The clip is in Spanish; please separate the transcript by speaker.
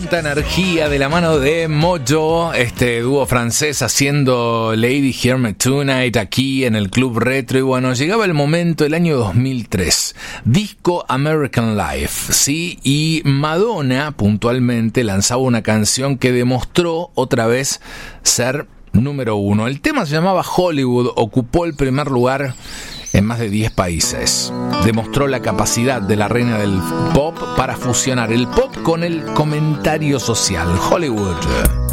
Speaker 1: cuánta energía de la mano de Mojo, este dúo francés haciendo Lady Hear Me Tonight aquí en el Club Retro. Y bueno, llegaba el momento, el año 2003, disco American Life, ¿sí? Y Madonna puntualmente lanzaba una canción que demostró otra vez ser número uno. El tema se llamaba Hollywood, ocupó el primer lugar en más de 10 países. Demostró la capacidad de la reina del pop para fusionar el pop con el comentario social. Hollywood.